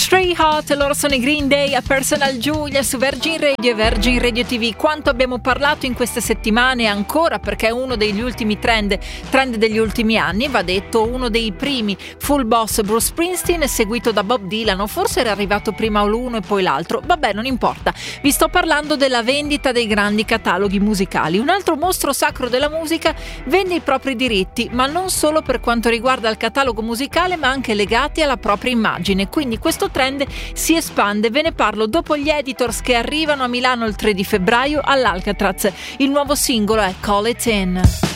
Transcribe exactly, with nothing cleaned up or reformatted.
Stray Hot, loro sono i Green Day a Personal Giulia su Virgin Radio e Virgin Radio ti vu. Quanto abbiamo parlato in queste settimane ancora, perché è uno degli ultimi trend, trend degli ultimi anni, va detto uno dei primi full boss Bruce Springsteen, seguito da Bob Dylan, o forse era arrivato prima l'uno e poi l'altro, vabbè non importa, vi sto parlando della vendita dei grandi cataloghi musicali. Un altro mostro sacro della musica vende i propri diritti, ma non solo per quanto riguarda il catalogo musicale, ma anche legati alla propria immagine, quindi questo trend si espande. Ve ne parlo dopo gli Editors che arrivano a Milano il tre di febbraio all'Alcatraz. Il nuovo singolo è Call It In.